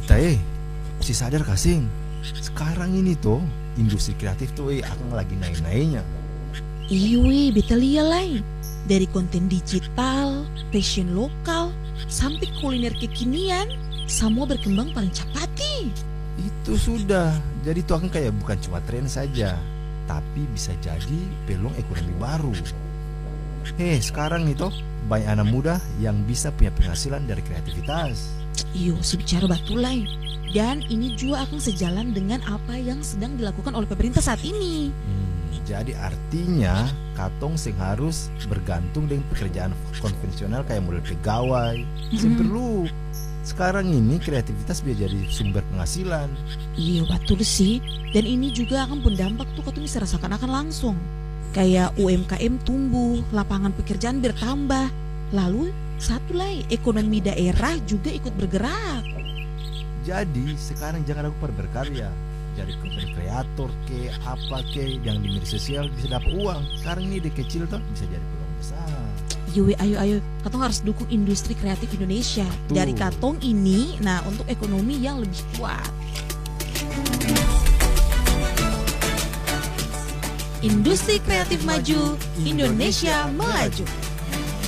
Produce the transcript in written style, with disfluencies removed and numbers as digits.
Kita si sadar kasing. Sekarang ini tuh industri kreatif tuh akan lagi naik-naiknya. Iya, betul ya lai. Dari konten digital, fashion lokal, sampai kuliner kekinian, semua berkembang paling cepat nih. Itu sudah. Jadi itu akan kayak bukan cuma tren saja, tapi bisa jadi peluang ekonomi baru. Sekarang nih toh banyak anak muda yang bisa punya penghasilan dari kreativitas. Iyo, si bicara betul lai. Dan ini juga akan sejalan dengan apa yang sedang dilakukan oleh pemerintah saat ini. Jadi artinya katong sing harus bergantung dengan pekerjaan konvensional kayak model pegawai. Perlu. Sekarang ini kreativitas bisa jadi sumber penghasilan. Iya betul sih. Dan ini juga akan berdampak tuh katong bisa rasakan akan langsung. Kayak UMKM tumbuh, lapangan pekerjaan bertambah. Lalu satu lagi ekonomi daerah juga ikut bergerak. Jadi sekarang jangan ragu pada berkarya. Jadi konten kreator ke apa ke yang di media sosial bisa dapat uang. Sekarang ini ide kecil tuh bisa jadi peluang besar. Yui, ayo, katong harus dukung industri kreatif Indonesia. Tuh. Dari katong ini, nah untuk ekonomi yang lebih kuat. Industri kreatif maju, Indonesia melaju.